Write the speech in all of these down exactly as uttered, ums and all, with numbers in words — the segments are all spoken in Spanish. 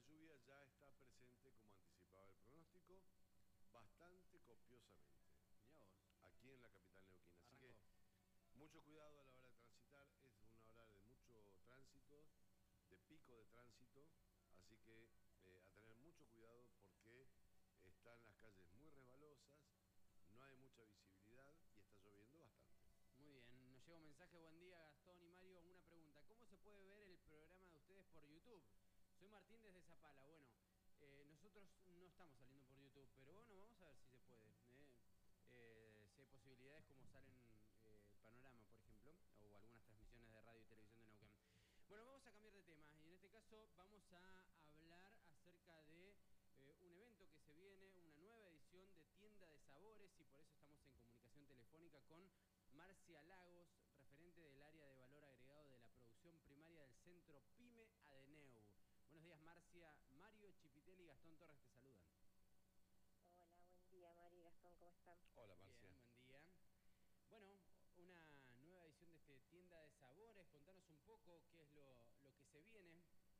lluvia ya está presente, como anticipaba el pronóstico, bastante copiosamente, Mirá vos. aquí en la capital neuquina. Así que Arrancó. mucho cuidado a la hora de transitar, es una hora de mucho tránsito, de pico de tránsito, así que eh, a tener mucho cuidado porque están las calles muy resbalosas, no hay mucha visibilidad y está lloviendo bastante. Muy bien, nos llega un mensaje. Buen día, Gastón y Mario. Una pregunta: ¿cómo se puede ver el programa de ustedes por YouTube? Soy Martín desde Zapala. Bueno, eh, nosotros no estamos saliendo por YouTube, pero bueno, vamos a ver si se puede. ¿eh? Eh, si hay posibilidades, como salen eh, Panorama, por ejemplo, o algunas transmisiones de radio y televisión de Neuquén. Bueno, vamos a cambiar de tema y en este caso vamos a hablar acerca de eh, un evento que se viene, una nueva edición de Tienda de Sabores, y por eso estamos en comunicación telefónica con Marcia Lagos, referente del área de valor agregado de la producción primaria del Centro PYME Adeneu. Buenos días, Marcia. Mario Chipitelli y Gastón Torres te saludan. Hola, buen día, Mari y Gastón, ¿cómo están? Hola, Marcia. Bien, buen día. Bueno, una nueva edición de este Tienda de Sabores. Contanos un poco qué es lo, lo que se viene.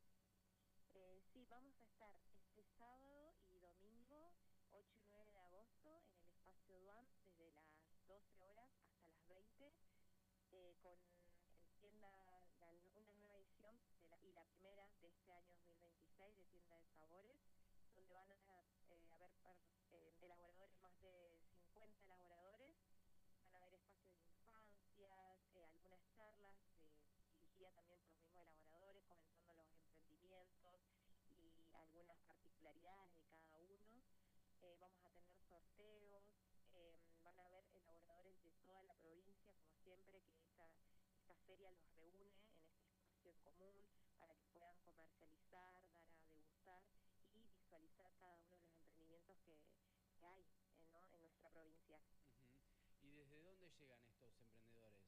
Eh, sí, vamos a estar este sábado y domingo, ocho y nueve de agosto, en el espacio Duam, desde las doce horas hasta las veinte, eh, con en tienda, la, una nueva edición de la, y la primera de este año dos mil veintiséis de Tienda de Sabores, donde van a eh, haber eh, elaboradores, más de cincuenta elaboradores. Van a haber espacios de infancias, eh, algunas charlas eh, dirigidas también por los mismos elaboradores, comentando los emprendimientos y algunas particularidades de cada uno. Eh, vamos a tener sorteos, eh, van a haber elaboradores de toda la provincia, como siempre, que esta, esta feria los reúne en este espacio en común para que puedan comercializar, dar a degustar y visualizar cada uno de los emprendimientos que, que hay eh, ¿no? en nuestra provincia. Uh-huh. ¿Y desde dónde llegan estos emprendedores?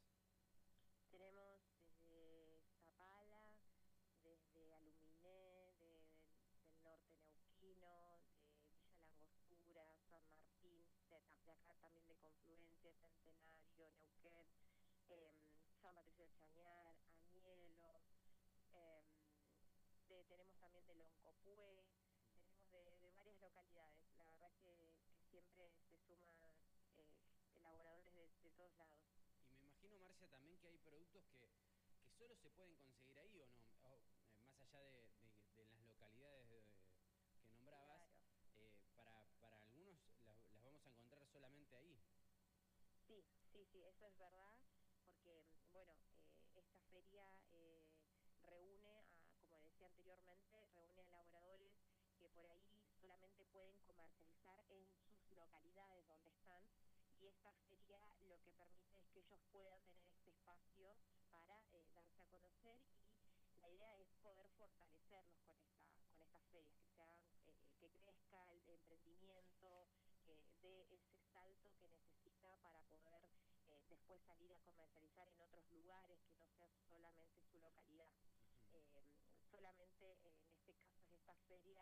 Tenemos desde Zapala, desde Aluminé, de, del norte neuquino, de Villa Langostura, San Martín, de, de acá también de Confluencia, Centenario, Neuquén, eh, San Patricio de Chañar, Anielo, eh, de, tenemos también de Loncopué, tenemos de, de varias localidades. La verdad que, que siempre se suman eh, elaboradores de, de todos lados. Y me imagino, Marcia, también que hay productos que, que solo se pueden conseguir ahí, ¿o no? O, eh, más allá de, de, de las localidades de, que nombrabas, Claro. eh, para, para algunos las, las vamos a encontrar solamente ahí. Sí, sí, sí, eso es verdad, porque, bueno, eh, esta feria eh, reúne, a, como decía anteriormente, reúne a elaboradores que por ahí solamente pueden comercializar en sus localidades donde están, y esta feria lo que permite es que ellos puedan tener este espacio para eh, darse a conocer, y la idea es poder fortalecerlos con esta, con estas ferias, que sean, eh, que crezca el emprendimiento, que dé ese salto que necesita para poder eh, después salir a comercializar en otros lugares, que no sea solamente su localidad. Uh-huh. eh, solamente eh, en este caso es esta feria